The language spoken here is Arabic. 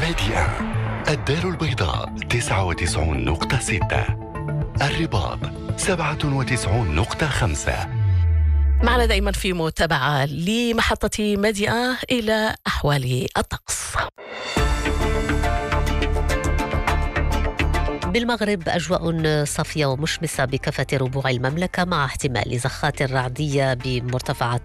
ميديا الدار البيضاء 99.6، الرباط 97.5. معنا دائما في متابعة لمحطة ميديا إلى أحوال الطقس. بالمغرب أجواء صافية ومشمسة بكافة ربوع المملكة، مع احتمال زخات رعدية بمرتفعات